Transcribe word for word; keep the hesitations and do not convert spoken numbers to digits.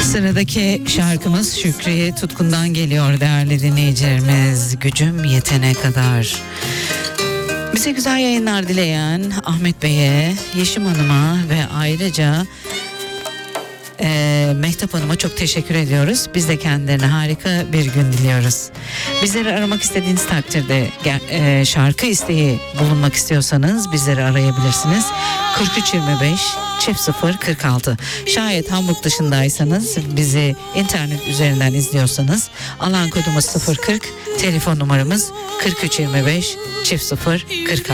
Sıradaki şarkımız Şükriye Tutkun'dan geliyor değerli dinleyicilerimiz. Gücüm yetene kadar. Bize güzel yayınlar dileyen Ahmet Bey'e, Yeşim Hanım'a ve ayrıca e, Mehtap Hanım'a çok teşekkür ediyoruz. Biz de kendilerine harika bir gün diliyoruz. Bizleri aramak istediğiniz takdirde e, şarkı isteği bulunmak istiyorsanız bizleri arayabilirsiniz. kırk üç yirmi beş çift sıfır kırk altı. Şayet Hamburg dışındaysanız, bizi internet üzerinden izliyorsanız alan kodumuz sıfır kırk, telefon numaramız kırk üç yirmi beş çift sıfır kırk altı.